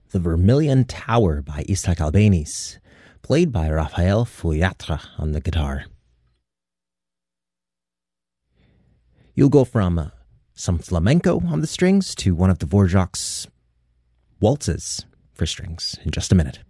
The Vermilion Tower by Isaac Albéniz, played by Raphael Fouillatre on the guitar. You'll go from some flamenco on the strings to one of Dvorak's waltzes for strings in just a minute.